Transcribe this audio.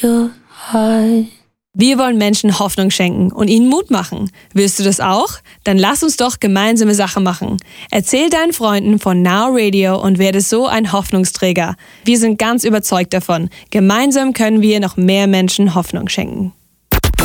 your heart. Wir wollen Menschen Hoffnung schenken und ihnen Mut machen. Willst du das auch? Dann lass uns doch gemeinsame Sache machen. Erzähl deinen Freunden von Now Radio und werde so ein Hoffnungsträger. Wir sind ganz überzeugt davon. Gemeinsam können wir noch mehr Menschen Hoffnung schenken.